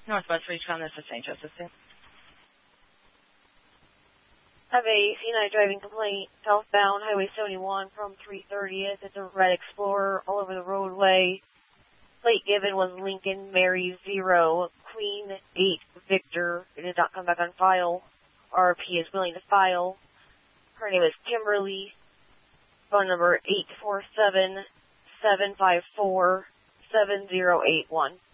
Northwest Reachcom, this is St. Joseph. I have a C9 driving complaint southbound Highway 71 from 330th. It's a red Explorer all over the roadway. Plate given was Lincoln Mary 0, Queen 8 Victor. It did not come back on file. RP is willing to file. Her name is Kimberly. Phone number 847-754-7081.